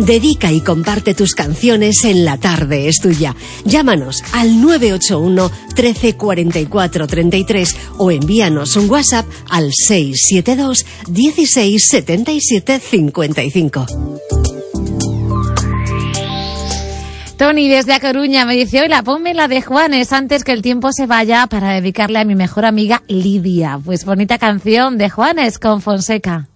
Dedica y comparte tus canciones en La Tarde es Tuya. Llámanos al 981 13 44 33 o envíanos un WhatsApp al 672 16 77 55. Tony desde A Coruña me dice: hola, ponme la de Juanes antes que el tiempo se vaya para dedicarle a mi mejor amiga Lidia. Pues bonita canción de Juanes con Fonseca.